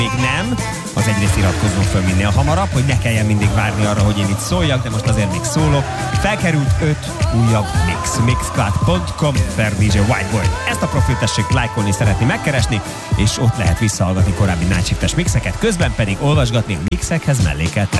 még nem, az egyrészt iratkozzon föl minél hamarabb, hogy ne kelljen mindig várni arra, hogy én itt szóljak, de most azért még szólok. Felkerült 5 újabb mix. Mixcloud.com/DJ Whiteboy. Ezt a profilt tessék lájkolni, szeretni, megkeresni, és ott lehet visszahallgatni korábbi Night Shift-es mixeket, közben pedig olvasgatni a mixekhez mellékelt